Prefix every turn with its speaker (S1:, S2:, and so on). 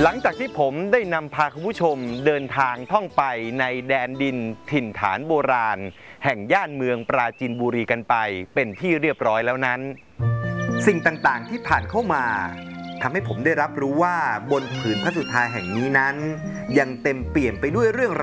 S1: หลังจากที่ผมได้นำพาคุณผู้ชมเดินทางท่องไปในแดนดินถิ่นฐานโบราณแห่งย่านเมืองปราจีนบุรีกันไปเป็นที่เรียบร้อยแล้วนั้นสิ่งต่างๆที่ผ่านเข้ามาทำให้ผมได้รับรู้ว่าบนผืนพระสุธาแห่งนี้นั้นยังเต็มเปี่ยมไปด้วยเรื่อง